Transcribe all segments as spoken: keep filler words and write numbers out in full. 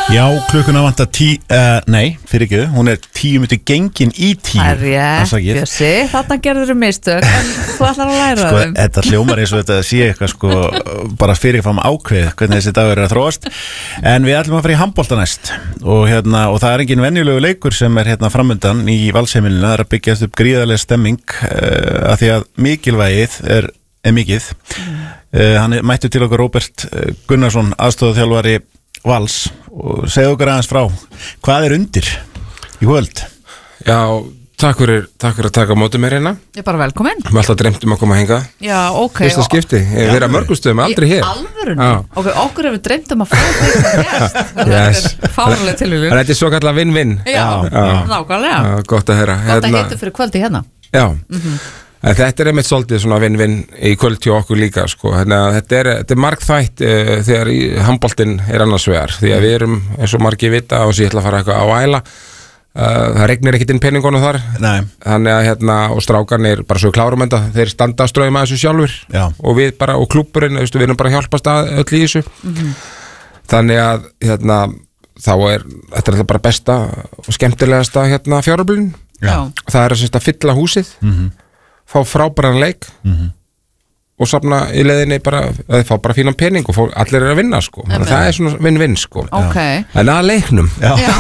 Já, klukkuna vantar tí, uh, nei, fyrir ekki, hún er tíu myndi gengin í tíu. Það er rétt, Bjössi, þarna gerður þú mistök, en þú ætlar að læra sko, þeim. Þetta hljómar eins og þetta sé eitthvað sko, bara fyrirfram ákveð hvernig þessi dagur er að þróast. En við ætlum að fara í handbolta næst og, hérna, og það er engin venjulegu leikur sem er hérna framundan í Valsheimilinu. Það er að byggjast upp gríðarlega stemming uh, að því að mikilvægið er, er mikið. Mm. Uh, hann er mættu til okkur Róbert Gunnarsson, aðstoðarþjálfari Vals, og segðu okkur aðeins frá hvað er undir í kvöld. Já, takk fyrir, takk fyrir að taka á móti mér hérna. Ég er bara velkomin. Við alltaf dreymt um að koma að hinga. Já, ok. Fyrsta skipti, ég hef verið að mörgum stöðum, aldrei hér. Í alvörunni? Ok, okkur hefur dreymt um að fá því sem gæst. Yes. Þetta er fáránleg tilviljun. Þetta er svo kallar vinn-vinn. Já, nákvæmlega. Já, gott að heyra. Þetta heitir fyrir kvöldi hérna. Já. Mm-hmm. En þetta er einmitt svolítið svona vinn-vinn í kvöld hjá okkur líka sko. Þetta er, þetta er margþætt uh, þegar handboltinn er annars vegar, því að við erum eins og margir vita og svo ég ætla að fara eitthvað á æla uh, það regnir ekkit inn peningunum þar. Nei. Þannig að hérna og strákarnir bara svo klárum enda, þeir standa að ströðum að þessu sjálfur. Já. Og við bara, og klúbburinn, við erum bara að hjálpast að öll í þessu. Mm-hmm. Þannig að hérna þá er, þetta er bara besta og skemmtilegasta hérna fjáröflun. Já. Það er að fylla húsið. Mhm. Fá frábæran leik mm-hmm. og safna í leiðinni bara, eða fá bara fínan pening og fólk, allir er að vinna sko. Þannig að það er svona vinn-vinn sko. Okay. En að leiknum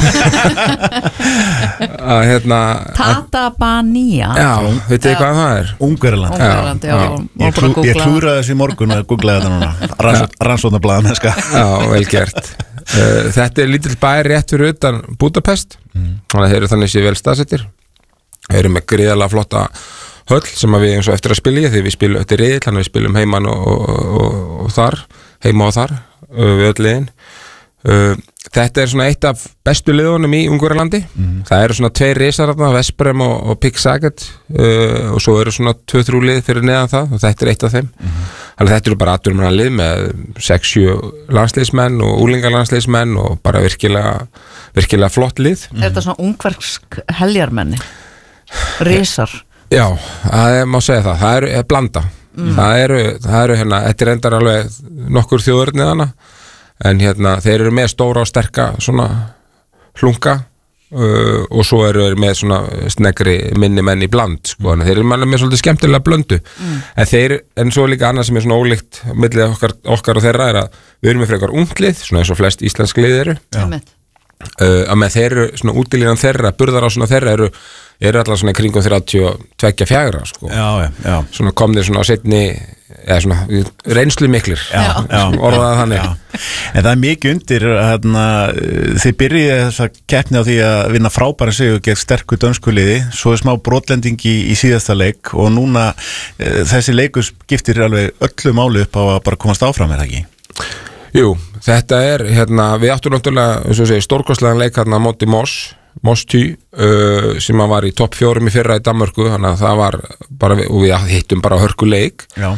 að hérna Tatabania. Já, veitu þið hvað það er? Ungverjaland. Ungverjaland, já, já. Ég, klú, ég klúraði þessu í morgun að googla þetta núna. Rannsóknarblaðan sko. Já, vel gert. uh, Þetta er lítill bær rétt fyrir utan Budapest. Mm. Þannig að þeir eru þannig sér vel staðsettir. Þeir eru með gríðarlega flotta höll sem að við eins og eftir að spila í því við spilum eftir riðil, þannig að við spilum heiman og, og, og, og þar, heima og þar uh, við öll liðin. uh, Þetta er svona eitt af bestu liðunum í Ungverjalandi. Mm. Það eru svona tveir risar þarna, Vesprem og, og Pick Saget uh, og svo eru svona tvö þrjú lið fyrir neðan það og þetta er eitt af þeim. Mm. Þannig að þetta eru bara atvinnumanna lið með sex sjö landsliðsmenn og úlingalandsliðsmenn og bara virkilega virkilega flott lið. Mm. Er þetta svona ungversk heljarmenni? Risar? Já, það er, má segja það, það eru er blanda. Mm. Það eru, það eru hérna, þetta er endar alveg nokkur þjóðurinn eðana, en hérna, þeir eru með stóra og sterka svona hlunga uh, og svo eru þeir með svona snegri minni menn í bland, sko, en þeir eru með svolítið skemmtilega blöndu, mm. en þeir, en svo líka annað sem er svona ólíkt milli okkar, okkar og þeirra er að við erum með frekar unglið, svona eins og flest íslensk lið eru. Já. Uh, að með þeir eru svona útilíðan þeirra, burðar á svona þeirra eru eru allar svona kringum þrjátíu og tveggja fjagra sko. Já, já, já. Svona komnir svona á seinni eða svona reynslu miklir. Já, já. Orðaði þannig. Já. En það er mikið undir hérna, þið byrjið þessa keppni á því að vinna frábæra sigur gegn sterku dönsku liði, svo er smá brotlending í, í síðasta leik og núna e, þessi leikur skiptir alveg öllu máli upp á að bara komast áfram, er það ekki? Jú, þetta er hérna, við áttum náttúrulega, eins og segir, stórkostlegan leik hérna á móti Moss Mostu uh, sem var í topp fjórum í fyrra í Danmörku, þannig að það var bara, og við hittum bara hörkuleik. Já.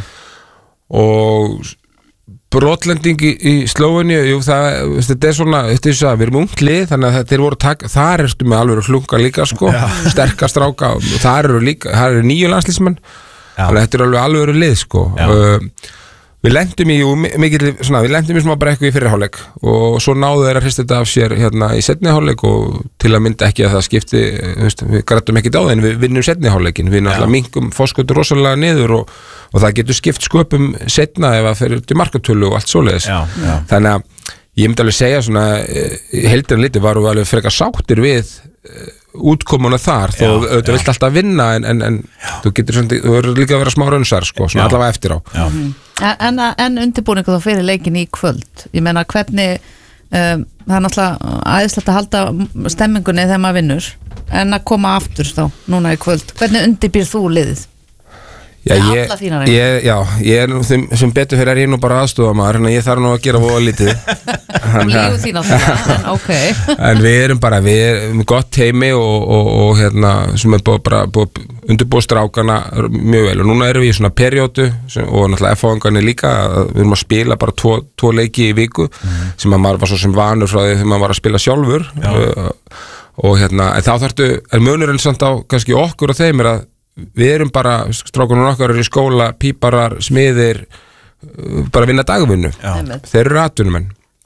Og brotlending í, í Slóveníu, jú, það, þetta er svona, þetta er svo að við erum ungt lið, þannig að þeir voru takk, þar ertu með alveg hlunga líka, sko, sterkast stráka, þar eru líka, þar eru nýju landslísmenn, þannig að þetta er alveg alveg lið, sko. Uh, Við lendum í, mikil, svona, við lendum í smá brekku í fyrri hálfleik og svo náðu þeir að hrista þetta af sér hérna í seinni hálfleik og til að mynda ekki að það skipti, veist, við grættum ekki á það en við vinnum seinni hálfleikin, við náttúrulega minkum fórskötu rosalega niður og, og það getur skipt sköpum seinna ef það fyrir til markatölu og allt svoleiðis. Já, já. Þannig að ég myndi alveg segja svona, heldurinn liti varum við alveg frekar sáttir við útkomuna þar, þó auðvitað vilt alltaf vinna en, en, en þú getur svona, þú verður líka að vera smá raunsar sko, svona já. Allavega eftir á. Mm. En, en undirbúningu þá fyrir leikin í kvöld, ég meina hvernig um, það er náttúrulega æðislegt að halda stemmingunni þegar maður vinnur en að koma aftur þá, núna í kvöld hvernig undirbýr þú liðið? Já, ég, ég, já, ég er nú þeim, sem betur fyrir er ég nú bara aðstofamaður en ég þarf nú að gera voða lítið og lífu þín á það, en ok en við erum bara, við erum gott heimi og, og, og hérna sem er búið bara búið undirbúið strákana mjög vel og núna erum við í svona perjótu sem, og náttúrulega F H-ingarnir líka við erum að spila bara tvo, tvo leiki í viku mm. sem að maður var svo sem vanur frá því þegar maður var að spila sjálfur uh, og hérna, en þá þarftu er munurinn samt á kannski okkur og þeim er að við erum bara, strákunum okkar eru í skóla, píparar, smiðir bara vinna dagvinnu. Já. Þeir eru atvinnumenn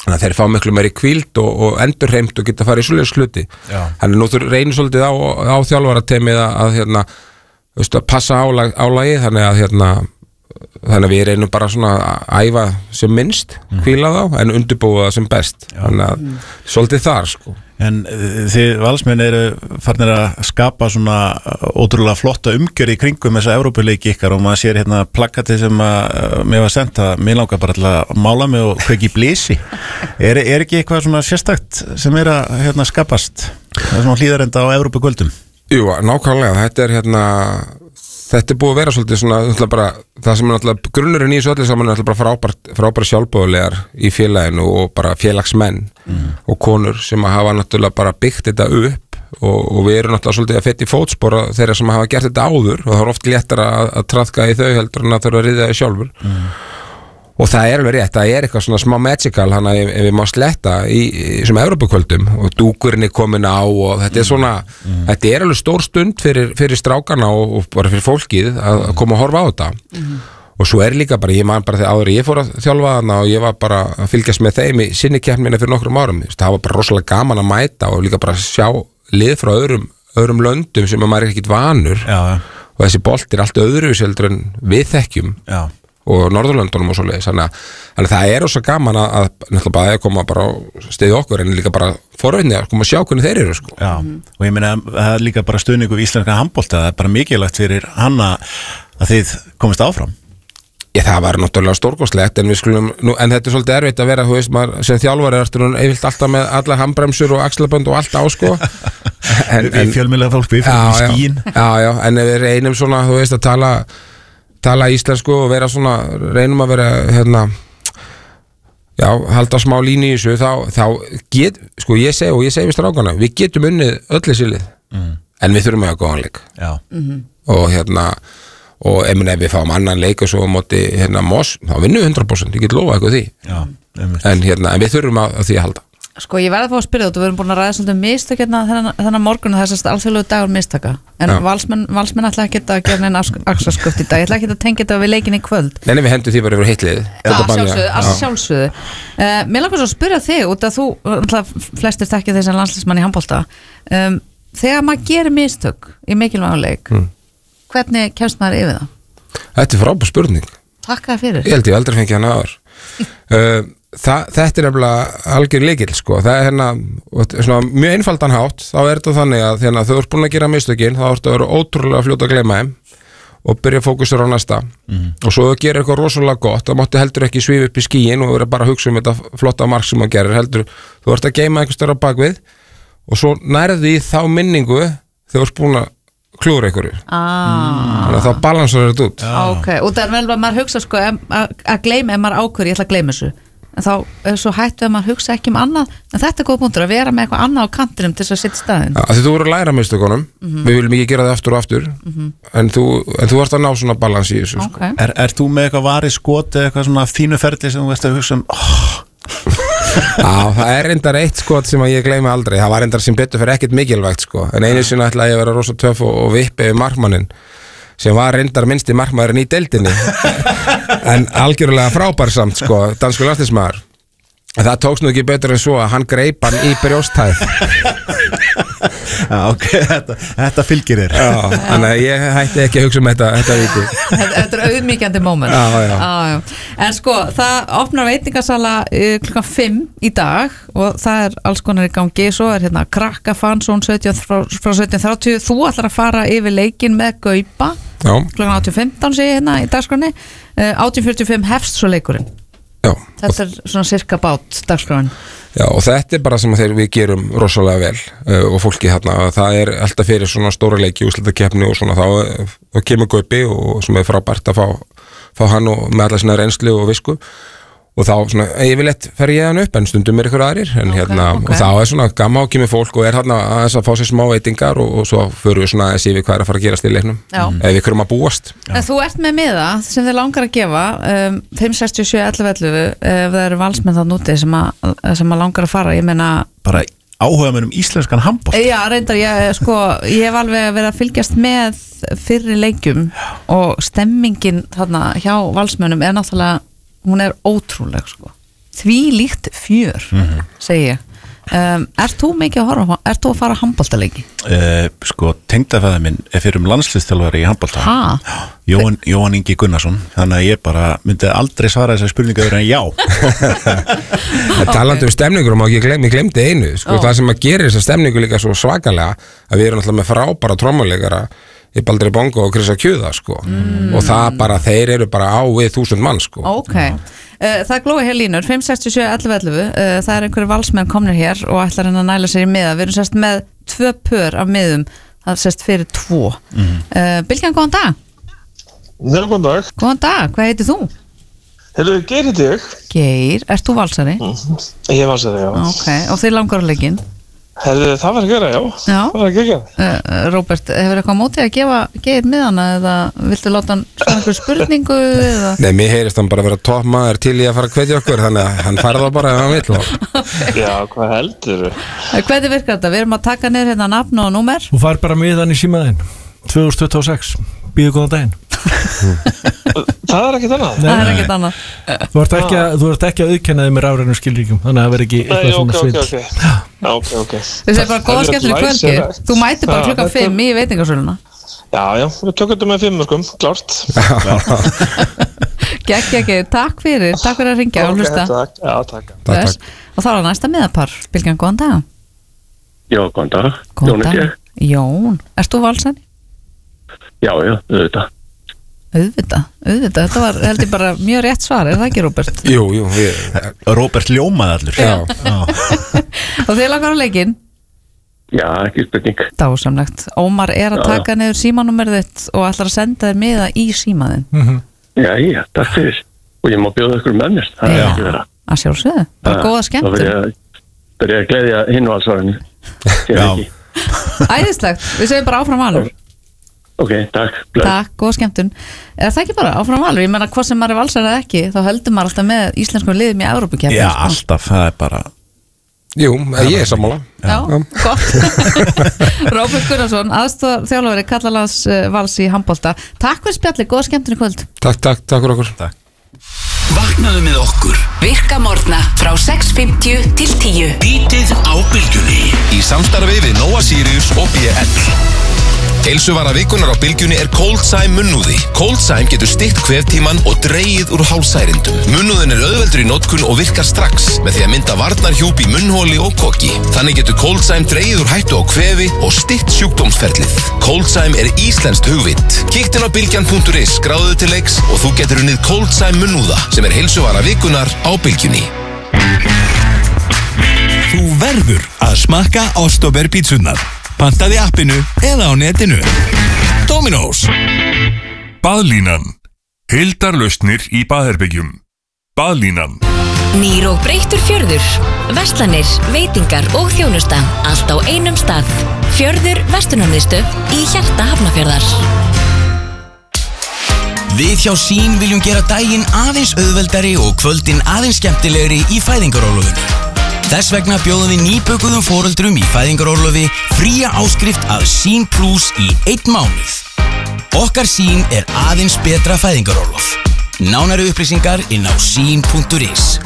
þannig að þeir fá miklu meiri hvíld og, og endurheimt og geta farið í svoleiðis hluti þannig nú þú reynir svolítið á, á þjálfarateymið að, að, hérna, veist, að passa álag, álagi þannig að hérna, þannig að við reynum bara svona að æfa sem minnst, hvíla þá en undirbúa það sem best Já. Þannig að mm. svolítið þar sko En þið valsmenn eru farnir að skapa svona ótrúlega flotta umgjörð í kringum þessa Evrópuleiki ykkar og maður sér hérna plakati sem að mér var sendt að mér langar bara til að mála mig og kveiki blísi er, er ekki eitthvað svona sérstakt sem er að hérna skapast það er svona hlýðarenda á Evrópugöldum Jú, nákvæmlega, þetta er hérna þetta er búið að vera svolítið svona bara, það sem er náttúrulega grunnurinn í þessu öllu saman er náttúrulega bara frábært, frábært sjálfboðulegar í félaginu og bara félagsmenn mm. og konur sem að hafa náttúrulega bara byggt þetta upp og, og við erum náttúrulega svolítið að fetta í fótspor þeirra sem hafa gert þetta áður og það er oft léttara að, að traðka í þau heldur en að þurfa að riða þau sjálfur mm. og það er alveg rétt, það er eitthvað svona smá magical hann að ef við má sletta í, í sem Evrópukvöldum og dúkurinn er komin á og þetta er svona, mm. þetta er alveg stór stund fyrir, fyrir strákana og, og bara fyrir fólkið að, að koma að horfa á þetta mm. og svo er líka bara, ég man bara þegar áður ég fór að þjálfa þarna og ég var bara að fylgjast með þeim í sinni keppnina fyrir nokkrum árum, það var bara rosalega gaman að mæta og líka bara sjá lið frá öðrum, öðrum löndum sem maður er ekkit vanur Já. Og þessi bolt er allt öðruvíseldur en við þekkjum Já. Og Norðurlöndunum og svoleiðis þannig að það er ósað gaman að, að náttúrulega bara að koma bara og stiði okkur en líka bara forvitni að koma að sjá hvernig þeir eru sko. Já, mm. og ég meina að það er líka bara stuðningu í íslenska handbolta, það er bara mikilvægt fyrir hann að þið komist áfram Já, það var náttúrulega stórkostlegt en við skulum, nú, en þetta er svolítið erfitt að vera, þú veist, maður sem þjálfari ertu nú yfirleitt alltaf með alla handbremsur og axlabönd og allt á sko en, Við fjölmiðlega fólk, við fyrir í skín Já, já, en ef við reynum svona, þú veist, að tala tala íslensku og vera svona reynum að vera hérna já, halda smá línu í þessu þá, þá get, sko ég segi og ég segi við strákana, við getum unnið öll þessi lið mm. en við þurfum að hafa góðan leik mm-hmm. og hérna og ef við fáum annan leik og svo á móti hérna Moss, þá vinnum við hundrað prósent ég get lofa eitthvað því já, en, hérna, en við þurfum að, að því að halda Sko ég verði að fá að spyrja þú, við erum búin að ræða svolítið mistök hérna þennan morgun og þessast alþjóðlegu dagur mistaka en ja. valsmenn, valsmenn ætla ekki að gera neina axarsköft í dag, ég ætla ekki að tengja þetta við leikin í kvöld Nei, við hendum því bara yfir heitlið Já, sjálfsögðu, alls sjálfsögðu uh, Mér langar svo að spyrja þig út að þú alltaf, flestir þekkja þess að landsliðsmann í handbolta um, þegar maður gerir mistök í mikilvægum leik mm. hvernig kemst maður yfir það? Þetta er frábær spurning Takk það fyrir Ég held ég aldrei fengi hana áður uh, Það, þetta er nefnilega algjör lykil sko. það er hérna, svona, mjög einfaldan hátt þá er þetta þannig að hérna, þau eru búin að gera mistökin, þá ertu að vera ótrúlega fljóta að gleyma þeim og byrja að fókusera á næsta mm. og svo þau gerir eitthvað rosalega gott, þá máttu heldur ekki svífa upp í skíin og vera bara að hugsa um þetta flotta mark sem það gerir, heldur, þú ert að geyma einhvers störa bakvið og svo nærðu í þá minningu þau eru búin að klúra einhverju ah. þannig að þá balansar þetta út ah. okay. og það er vel að maður hugsa sko, að, að gleyma ef maður ákveður, ég ætla að gleyma þessu en þá er svo hættu að maður hugsa ekki um annað en þetta er góð punktur að vera með eitthvað annað á kantinum til þess að setja staðinn ja, Því þú voru að læra mistökunum, mm-hmm. við viljum ekki gera það aftur og aftur mm-hmm. en, þú, en þú ert að ná svona balans í þessu okay. sko. er, er þú með eitthvað varið skot eða eitthvað svona þínu ferli sem þú veist að hugsa um oh. Já, það er reyndar eitt skot sem ég gleymi aldrei það var reyndar sem betur fyrir ekkert mikilvægt sko. en einu sinni ætla ég að vera rosa töff og, og vippi við markmanninn sem var reyndar minnsti markmaðurinn í deildinni en algjörlega frábærsamt sko, dansku landsliðsmaður en það tókst nú ekki betur en svo að hann greip hann í brjósthæð Já, ok, þetta, þetta fylgir þér Já, þannig að ég hætti ekki að hugsa um þetta þetta viti Þetta er auðmíkjandi moment já, já. Já, já. En sko, það opnar veitingasala uh, klukkan fimm í dag og það er alls konar í gangi svo er hérna krakka fansón sautján frá, frá sautján þrjátíu þú ætlar að fara yfir leikin með Gaupa já. klukkan átján fimmtán sé ég hérna í dagskránni uh, átján fjörutíu og fimm hefst svo leikurinn Já. Þetta er svona cirka bát dagskráin Já, og þetta er bara sem þeir við gerum rosalega vel uh, og fólki hérna, það er alltaf fyrir svona stóra leiki úrslitakeppni og svona þá, þá kemur Gaupi og sem er frábært að fá, fá hann og með alla svona reynslu og visku og þá svona yfirleitt fer ég hann upp en stundum er ykkur aðrir en okay, hérna okay. og þá er svona gamma og kemur fólk og er hérna að fá sér smá veitingar og, og svo fyrir við svona að sé við hvað er að fara að gerast í leiknum eða við kurum að búast Já. Þú ert með miða sem þið langar að gefa um, fimm sextíu og sjö ellefu ellefu ef það eru valsmenn þá núti sem, sem að langar að fara ég meina bara áhuga mér um íslenskan handbolta Já, reyndar, ég, sko, ég hef alveg verið að fylgjast með fyrri leikjum og stemmingin þarna hjá valsmönnum er náttúrulega hún er ótrúleg sko því líkt fjör mm-hmm. segi ég um, Ert þú mikið að horfa, ert þú að fara handboltaleiki? Uh, sko, tengdafæður minn er fyrir um landsliðstjálfari í handbolta Ha? Jóhann, Jóhann Ingi Gunnarsson þannig að ég bara myndi aldrei svara þessari spurningu öðru en já okay. Talandi um stemningur og ég glemdi glem, einu sko, það sem að gera þessa stemningu líka svo svakalega að við erum alltaf með frábæra trommuleikara í Baldri Bongo og Krissa Kjuða sko. mm. og það bara, þeir eru bara á við þúsund mann sko. Ok, uh, það glói hér línur fimm sex sjö ellefu ellefu, uh, það er einhverju valsmenn komnir hér og ætlar hann að næla sér í miða við erum sérst með tvö pör af miðum það er sérst fyrir tvo mm. uh, Bylgjan, góðan dag Nei, góðan dag Góðan dag, hvað heitir þú? Herru, Geir heiti ég Geir, ert þú valsari? Mm. Ég er valsari, já Ok, og þið langar á leikinn? Herru, það var að gera, já, já. Það var að gera uh, Róbert, hefur eitthvað mótið að gefa Geir miðana eða viltu láta hann svona einhver spurningu eða? Nei, mér heyrist hann bara að vera toppmaður til í að fara að hvetja okkur þannig að hann farða bara ef hann vill okay. Já, hvað heldur Hvernig virkar þetta? Við erum að taka niður hérna nafn og númer Þú fær bara miðan í símaðinn tvö þúsund tuttugu og sex Býðu góðan daginn Það er ekkert annað Það er ekkert annað Þú ert ekki að, þú ert ekki að auðkenna þig með rafrænum skilríkjum þannig að það verði ekki eitthvað Nei, svona okay, svindl okay, okay. okay, okay. Við séum bara góða skemmtileg kvöldi Þú mætir bara klukkan fimm í veitingasöluna Já, já, við tökum þetta með fimm skum, klárt Gekk, gekk, takk fyrir Takk fyrir að ringja og hlusta Takk, já, takk, takk, takk. Og þá er það næsta miðapar Bylgjan, góðan dag Já, góðan dag Góðan dag Jón, ert þú valsari? Já, já, auðvitað Auðvitað, auðvitað, þetta var held ég bara mjög rétt svar, er það ekki Róbert? Jú, jú ég... Róbert ljómaði allur Já. Og þið langar á leikinn? Já, ekki spurning Dásamlegt, Ómar er að taka niður símanúmerið þitt og ætlar að senda þér miða í símaðinn mm-hmm. Já, já, takk fyrir Og ég má bjóða ykkur með mér, það er ekki vera Að sjálfsögðu, bara góða skemmtun Það verður að gleðja hinn og allsvarinu Já Æðislegt, við segjum bara áfram Valur Ok, takk bless. Takk, góða skemmtun Er það ekki bara áfram Valur? Ég menna hvað sem maður er valsari eða ekki þá heldur maður alltaf með íslenskum liðum í Evrópukeppni Já, alltaf, það er bara Jú, ég er sammála Já, Já. Gott Róbert Gunnarsson, aðstoðar þjálfari Karlalands Vals í handbolta Takk fyrir spjalli, góða skemmtun í kvöld Takk, takk, takk fyrir okkur Takk. Vaknaðu með okkur Virka morgna frá sex fimmtíu til tíu Bítið á bylgjunni Í samstarfi við Nóa Sirius og B L Heilsuvara vikunar á bylgjunni er Coldsime munnúði. Coldsime getur stytt kveftíman og dregið úr hálsærindum. Munnúðin er auðveldur í notkun og virkar strax með því að mynda varnarhjúp í munnholi og koki. Þannig getur Coldsime dregið úr hættu á kvefi og stytt sjúkdómsferlið. Coldsime er íslenskt hugvit. Kíktu inn á bylgjan punktur is, skráðu til leiks og þú getur unnið Coldsime munnúða sem er heilsuvara vikunar á bylgjunni. Þú verður að smakka Ostober pítsunar. Pantaði appinu eða á netinu. Dominos. Baðlínan. Heildarlausnir í baðherbyggjum. Baðlínan. Nýr og breyttur fjörður. Verslanir, veitingar og þjónusta. Allt á einum stað. Fjörður Vestunarmiðstöð í hjarta Hafnarfjarðar. Við hjá Sín viljum gera daginn aðeins auðveldari og kvöldin aðeins skemmtilegri í fæðingarorlofinu. Þess vegna bjóðum við nýbökuðum foreldrum í fæðingarorlofi fría áskrift af Sín Plus í einn mánuð. Okkar Sín er aðeins betra fæðingarorlof. Nánari upplýsingar inn á sín punktur is.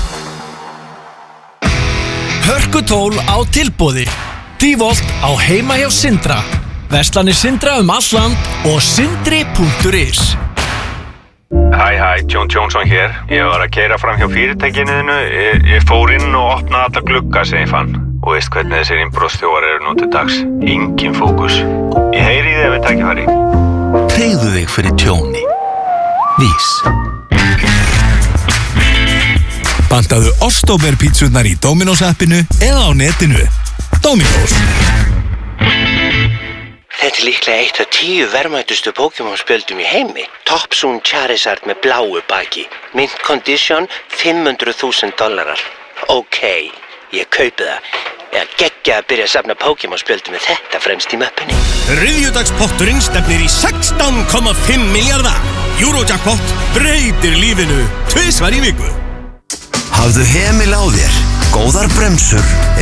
Hörkutól á tilboði. Dívolt á heima hjá Sindra. Verslanir Sindra um all land og sindri punktur is. Hæ, hæ, John Johnson hér. Ég var að keyra fram hjá fyrirtækinuðinu. Ég, ég fór inn og opnaði alla glugga sem ég fann. Og veist hvernig þessir innbrottsþjófar eru nú til dags. Engin fókus. Ég heyri í þeim við tækifæri. Tryggðu þig fyrir tjóni. Vís. Pantaðu Ostober pítsurnar í Dominos appinu eða á netinu. Dominos. Þetta er líklega eitt af tíu verðmætustu Pokémon-spjöldum í heimi. Topsun Charizard með bláu baki. Mint condition fimm hundruð þúsund dollarar. Ok, ég kaupi það. Ég geggja að byrja að safna Pokémon-spjöldum með þetta fremst í möppunni. Þriðjudagspotturinn stefnir í sextán komma fimm milljarða. Eurojackpot breytir lífinu tvisvar í viku. Hafðu hemil á þér. Góðar bremsur